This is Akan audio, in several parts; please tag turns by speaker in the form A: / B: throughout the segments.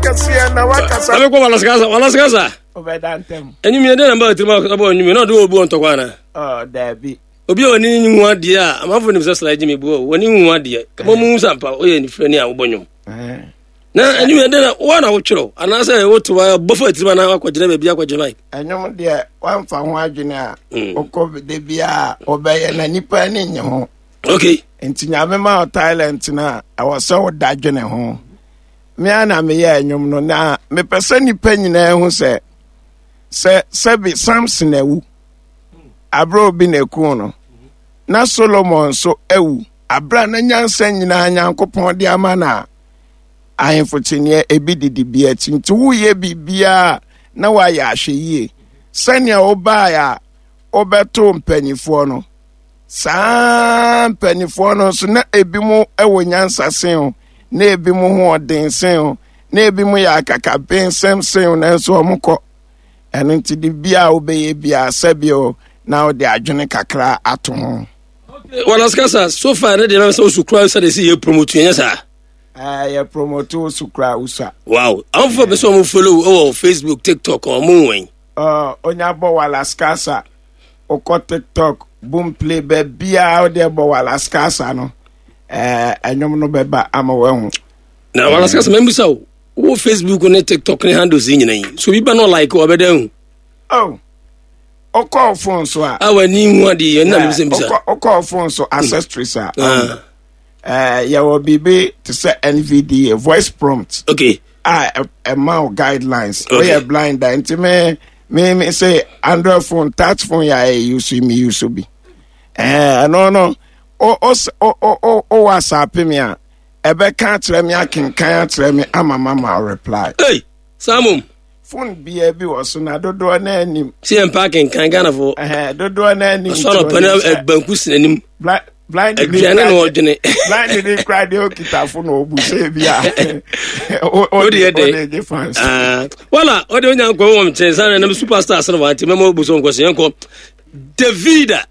A: Kasia na wakasa.
B: Ame kwa walaskasa.
A: Obedantem.
B: Enyi me dey number 3 abo enyi me no do obu on tokwana.
A: Oh, Debbie.
B: Obi woni nwu ade a amafo nim se slide me bu woni nwu ade. Kamo mu sampa oye ni frɛ ni a wobonyom. Na enyi me dey na wana wo twero. Ana se wo to wa bofa tirima na akwagyina ba bia akwagyina mai.
A: Enyom de wamfa ho adwene a okọ de bia obeye na nipa ni nye ho.
B: Okay.
A: Enti nyame ma talent na awose wo dadwene ho. Me ana me ye enyom no na me pese nipa nyina hu se bi Samson ewu. Abro bi na eku no. Na Solomon so ewu. Abra na nyansa nyina Nyankopɔn de ama na ahemfotenie ebi didi bia tinti wo ye bibia na wa ya ahweye. Sania oba ya obeto mpanifo no. Saa mpanifo no so na ebi mu ewo nyansa sen na ebi mu ho odin sen na ebi mu ya akaka pensem sen na so omukọ eno nti di bia obeye bia sabio na odi adwene kakra ato ho.
B: Walaskasa so far na dey na so sukura say dey see you promote yen sa.
A: Ya promote sukura usa.
B: Wow. Am for be so mo follow Facebook, TikTok or mo wen.
A: Onya bo Walaskasa oko TikTok boom play be bia o de bo Walaskasa no. Enyom no beba amawe.
B: Na Walaskasa membusa wo Facebook ne TikTok ne handles nyina yi. So bi ba no like o be dan.
A: Oh. Oko phone so a.
B: Awani hu ade na me bisa.
A: Oko phone so accessories a. Ya wo bibi to say NVDA voice prompt.
B: Okay.
A: Amount guidelines. Okay. We are blind that me say Android phone, touch phone ya use be. No. O WhatsApp me a. Ebe kan kire me akin kan kire me ama mama reply.
B: Hey, Samum.
A: Phone bi was na dodo na anim.
B: See em parking kan Ghana for.
A: Dodo na anim.
B: So no panel banku sinanim.
A: Blind didn't cry the okitafo no obu say bia. O the difference.
B: Wala, o de onya nko wo mche sana na superstar sana wanti memo obu so nko se nko. Davida.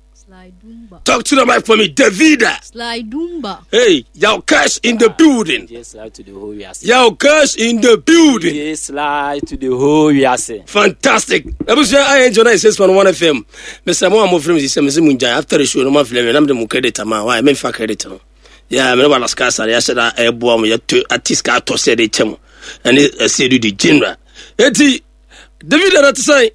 B: Talk to the mic for me, Davida.
C: Slide Dumba.
B: Hey, y'all cash in the building.
D: Yes, slide to the whole yase.
B: Y'all cash in the building.
D: Yes, slide to the whole yase.
B: Fantastic. I enjoy it. Says from 1 FM. Mr. Mo amo friends is Mr. Munja after the show no man film. I'm the credit ma. Why me fa credit no. Yeah, me no Walaskasa. Ya said that ebo am ya artist ka to say the chemo. And it say do the genre. Eti Davida that say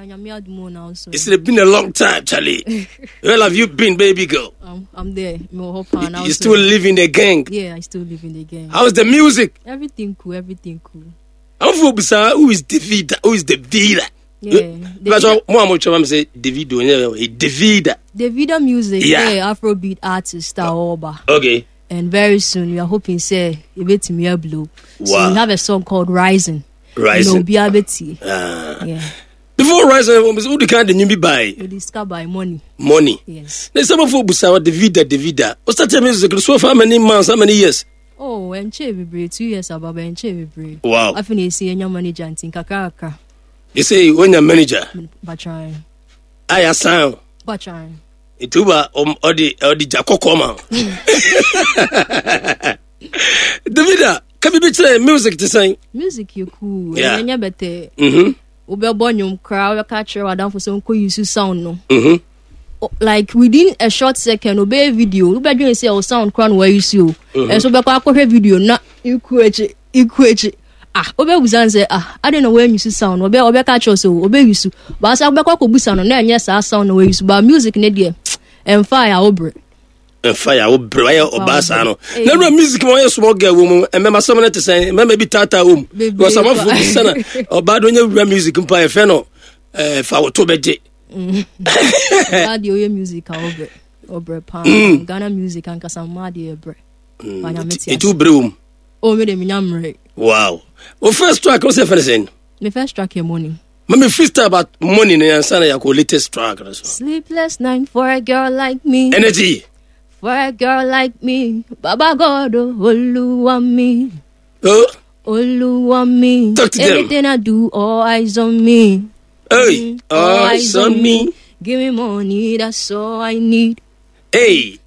B: it's been a long time, Charlie. Where have you been, baby girl?
C: I'm there.
B: You still live in the gang?
C: Yeah, I still live in the gang.
B: How's the music?
C: Everything cool.
B: Who is Davida?
C: Yeah.
B: That's what Mama say. Davida.
C: Davida music. Yeah, Afrobeat artist.
B: Okay.
C: And very soon we are hoping say you bet me a blue.
B: Wow.
C: So we have a song called Rising.
B: Rising.
C: Yeah.
B: Before Rising, who the kind of you be buy?
C: You discover by money.
B: Money.
C: Yes.
B: There's some of Busa Davida. What's that music? So for how many months? How many years?
C: Oh, and Chevy 2 years above and Chevy.
B: Wow.
C: I finished seeing your manager and think Kakaka.
B: You say when your manager?
C: But trying.
B: I sound.
C: But trying.
B: Ituba or the Jakokoma. Davida, can you be music to sing?
C: Music you cool.
B: Yeah.
C: And you better.
B: Mm-hmm.
C: Ubebonyum crowd we catch you down for some ko use sound no. Like within a short second obey video ube doing say sound crown where you see and so be akwa video na ikweche obe busan say I don't know where you see sound obe catch us obe use but say obe kwa busan no na anya sa sound where you see but music ne there and fire obre
B: why obasa no na music mo yes small girl wo and me some to say me be tata because some of sana obado nya music mpa e fe no fa woto beje
C: bad your music obre pan Ghana music and kasama de ebre
B: it too brum
C: me de minyamre.
B: Wow. Well, first track what's the first thing?
C: My first track your money.
B: Mama freestyle about money and sana ya latest track.
C: Sleepless night for a girl like me.
B: Energy.
C: For a girl like me, Baba God, Oluwa me. Oluwa me.
B: Talk to
C: everything
B: them.
C: I do, all eyes on me.
B: Hey, all eyes on me.
C: Give me money, that's all I need.
B: Hey,